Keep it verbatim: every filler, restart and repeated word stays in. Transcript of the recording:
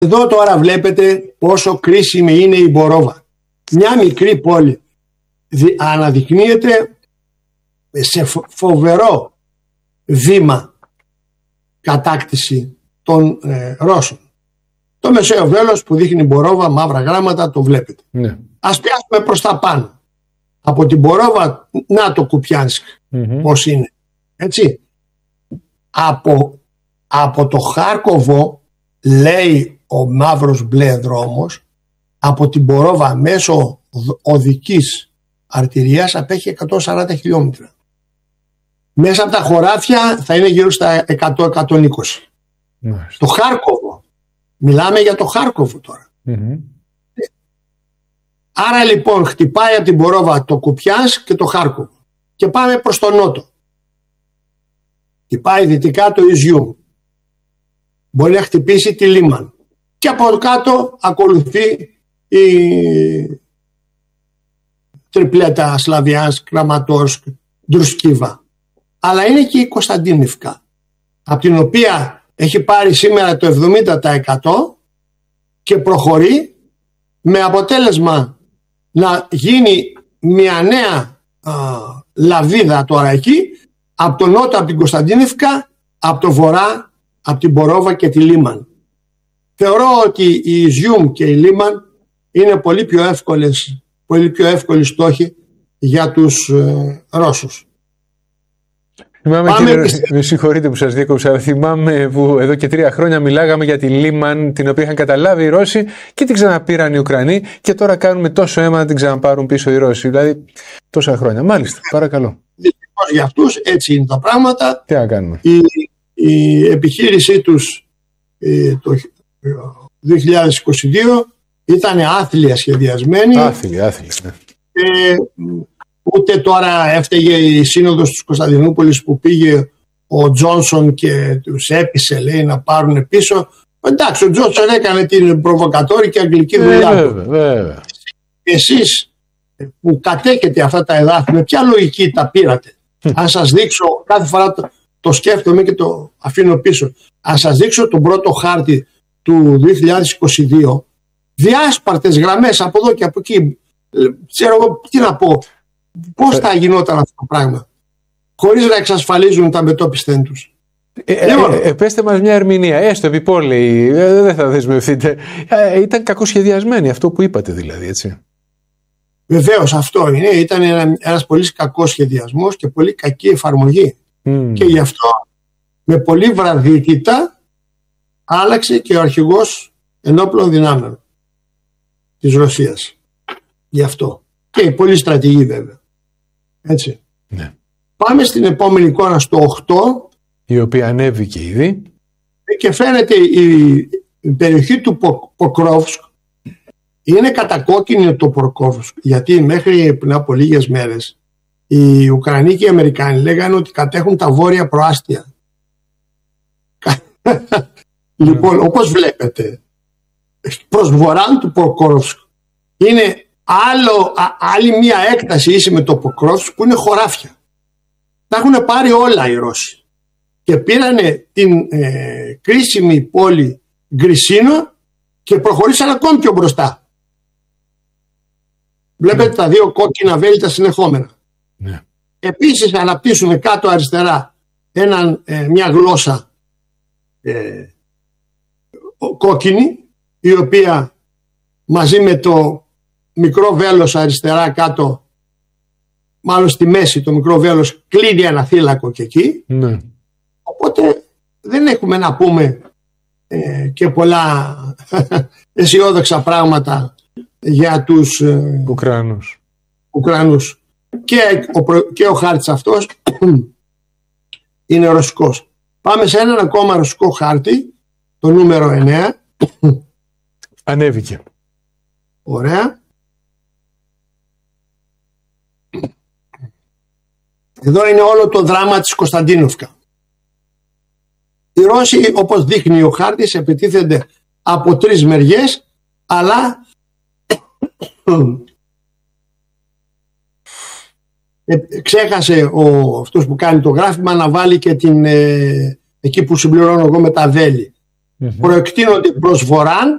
Εδώ τώρα βλέπετε πόσο κρίσιμη είναι η Μπορόβα. Μια μικρή πόλη αναδεικνύεται σε φοβερό βήμα κατάκτηση των ε, Ρώσων. Το μεσαίο βέλος που δείχνει Μπορόβα, μαύρα γράμματα, το βλέπετε. Ναι. Ας πιάσουμε προς τα πάνω. Από την Μπορόβα, να το Κουπιάνσκ, mm-hmm. πώς είναι. Έτσι. Από, από το Χάρκοβο, λέει ο μαύρος μπλε δρόμος, από την Μπορόβα μέσω οδικής αρτηρίας απέχει εκατόν σαράντα χιλιόμετρα. Μέσα από τα χωράφια θα είναι γύρω στα εκατό με εκατόν είκοσι. Mm-hmm. Το Χάρκοβο. Μιλάμε για το Χάρκοβο τώρα. Mm-hmm. Άρα λοιπόν χτυπάει από την Μπορόβα το Κουπιάνσκ και το Χάρκοβο. Και πάμε προς τον νότο. Χτυπάει δυτικά το Ιζιούμ. Μπορεί να χτυπήσει τη Λίμαν. Και από κάτω ακολουθεί η τριπλέτα Σλαβιάνσκ, Κραματόρσκ, Ντρουσκίβα. Αλλά είναι και η Κωνσταντίνιφκα, από την οποία έχει πάρει σήμερα το εβδομήντα τοις εκατό και προχωρεί με αποτέλεσμα να γίνει μια νέα α, λαβίδα τώρα εκεί, από τον νότο από την Κωνσταντίνιφκα, από το βορρά από την Μπορόβα και τη Λίμαν. Θεωρώ ότι η Ιζιούμ και η Λίμαν είναι πολύ πιο εύκολες, πολύ πιο εύκολοι στόχοι για τους ε, Ρώσους. Θυμάμαι, κύριε, και... με συγχωρείτε που σας δίκοψα, αλλά θυμάμαι που εδώ και τρία χρόνια μιλάγαμε για τη Λίμαν, την οποία είχαν καταλάβει οι Ρώσοι και την ξαναπήραν οι Ουκρανοί, και τώρα κάνουμε τόσο αίμα να την ξαναπάρουν πίσω οι Ρώσοι. Δηλαδή τόσα χρόνια. Μάλιστα, παρακαλώ. Δυστυχώς για αυτούς έτσι είναι τα πράγματα. Τι να κάνουμε. Η, η επιχείρησή τους ε, το δύο χιλιάδες είκοσι δύο ήταν άθλια σχεδιασμένη. Άθλια, άθλια. Ναι. Ε, ούτε τώρα έφταιγε η σύνοδος της Κωνσταντινούπολης που πήγε ο Τζόνσον και τους έπεισε, λέει, να πάρουν πίσω. Εντάξει, ο Τζόνσον έκανε την προβοκατόρικη αγγλική δουλειά. Ε, βέβαια, βέβαια. Εσείς που κατέχετε αυτά τα εδάφη, με ποια λογική τα πήρατε? Αν σας δείξω, κάθε φορά το, το σκέφτομαι και το αφήνω πίσω. Αν σας δείξω τον πρώτο χάρτη του δύο χιλιάδες είκοσι δύο, διάσπαρτες γραμμές από εδώ και από εκεί. Ξέρω εγώ τι να πω. Πώς θα γινόταν αυτό το πράγμα χωρίς να εξασφαλίζουν τα μετώπιστέν τους? Ε, ε, ε, ε, πέστε μας μια ερμηνεία, έστω επιπόλαιη, ε, δεν θα δεσμευτείτε. Ε, ήταν κακοσχεδιασμένη, αυτό που είπατε δηλαδή, έτσι. Βεβαίως αυτό είναι. Ήταν ένα, ένας πολύ κακός σχεδιασμός και πολύ κακή εφαρμογή. Mm. Και γι' αυτό με πολύ βραδύτητα άλλαξε και ο αρχηγός ενόπλων δυνάμεων της Ρωσίας. Γι' αυτό. Και οι πολλοί στρατηγοί βέβαια. Έτσι. Ναι. Πάμε στην επόμενη εικόνα στο οκτώ. Η οποία ανέβηκε ήδη. Και φαίνεται η, η περιοχή του Πο, Ποκρόβσκ είναι κατακόκκινη το Ποκρόβσκ, γιατί μέχρι πριν από λίγες μέρες οι Ουκρανοί και οι Αμερικάνοι λέγανε ότι κατέχουν τα βόρεια προάστια. Λοιπόν, όπως βλέπετε, προς βορράν του Ποκρόβσκ είναι άλλο, α, άλλη μια έκταση ίση με το Ποκρόβσκ που είναι χωράφια. Τα έχουν πάρει όλα οι Ρώσοι και πήρανε την ε, κρίσιμη πόλη Γκρισίνο και προχωρήσαν ακόμη πιο μπροστά. Βλέπετε ναι. τα δύο κόκκινα βέλη τα συνεχόμενα. Ναι. Επίσης αναπτύσσουν κάτω αριστερά έναν, ε, μια γλώσσα ε, κόκκινη, η οποία μαζί με το μικρό βέλος αριστερά κάτω, μάλλον στη μέση το μικρό βέλος, κλείνει ένα θύλακο και εκεί. Ναι. Οπότε δεν έχουμε να πούμε ε, και πολλά αισιόδοξα πράγματα για τους ε, Ουκρανούς. Ουκρανούς. Και ο, και ο χάρτης αυτός είναι ρωσικός. Πάμε σε έναν ακόμα ρωσικό χάρτη, το νούμερο εννέα. Ανέβηκε. Ωραία. Εδώ είναι όλο το δράμα της Κωνσταντίνοφκα. Οι Ρώσοι, όπως δείχνει ο χάρτης, επιτίθενται από τρεις μεριές, αλλά ξέχασε ο, αυτός που κάνει το γράφημα να βάλει και την, ε, εκεί που συμπληρώνω εγώ με τα βέλη. Mm-hmm. Προεκτείνονται προς βορράν